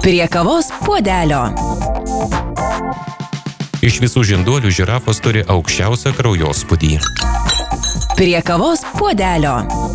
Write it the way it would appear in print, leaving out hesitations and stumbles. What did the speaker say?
Prie kavos puodelio. Iš visų žinduolių žirafos turi aukščiausią kraujospūdį. Prie kavos puodelio.